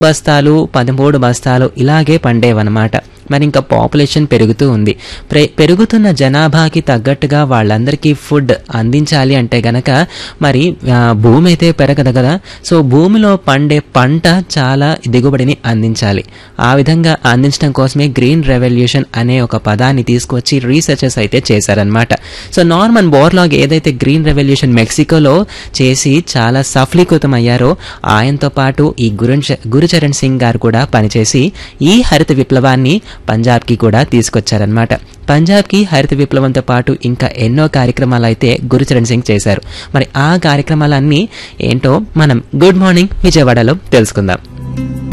బస్తాలు 13 బస్తాలు ఇలాగే పండేవన్నమాట. మరి ఇంకా పాపులేషన్ పెరుగుతూ ఉంది. పెరుగుతున్న జనాభాకి తగ్గట్టుగా వాళ్ళందరికీ ఫుడ్ అందించాలి అంటే గనక మరి భూమి అయితే పెరగదు కదా. సో భూమిలో పండే పంట చాలా దిగుబడిని అందించాలి. ఆ విధంగా అందించడం కోసమే గ్రీన్ రెవల్యూషన్ అనే ఒక పదాన్ని తీసుకొచ్చి రీసెర్చర్స్ అయితే చేశారనమాట. సో నార్మన్ బోర్లాగ్ ఏదైతే గ్రీన్ రెవల్యూషన్ మెక్సికోలో చేసి చాలా సఫలీకృతం అయ్యారో ఆయనతో పాటు ఈ గురుచరణ్ సింగ్ గారు కూడా పనిచేసి ఈ హరిత విప్లవాన్ని పంజాబ్కి కూడా తీసుకొచ్చారనమాట. పంజాబ్కి హరిత విప్లవంతో పాటు ఇంకా ఎన్నో కార్యక్రమాలు అయితే గురుచరణ్ సింగ్ చేశారు. మరి ఆ కార్యక్రమాలన్నీ ఏంటో మనం గుడ్ మార్నింగ్ విజయవాడలో తెలుసుకుందాం.